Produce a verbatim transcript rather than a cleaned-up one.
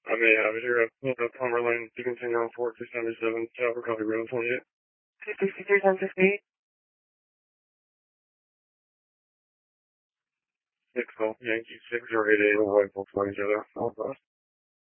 I may have it here. I pulled up Palmer Lane, Dickinson, on four two seventy-seven, Tower, copy, room twenty-eight. fifty-three, one fifty-eight. Six, call, Yankee, six zero eight eight, white, both flying together. All fast.